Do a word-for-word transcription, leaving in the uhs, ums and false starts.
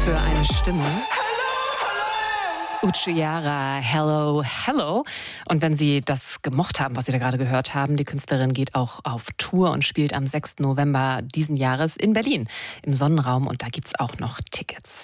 für eine Stimme. Uchiara, Hello, Hello. Und wenn Sie das gemocht haben, was Sie da gerade gehört haben, die Künstlerin geht auch auf Tour und spielt am sechsten November diesen Jahres in Berlin im Sonnenraum. Und da gibt's auch noch Tickets.